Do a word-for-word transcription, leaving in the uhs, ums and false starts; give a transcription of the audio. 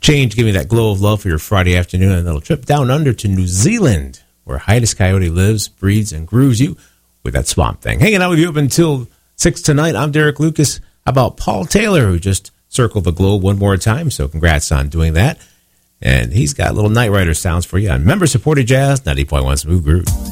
Change, give me that glow of love for your Friday afternoon and a little trip down under to New Zealand, where Hydas Coyote lives, breeds, and grooves you with that swamp thing. Hanging out with you up until six tonight. I'm Derek Lucas. How about Paul Taylor, who just circled the globe one more time? So congrats on doing that. And he's got little Night Rider sounds for you on member-supported jazz, ninety point one Smooth Groove.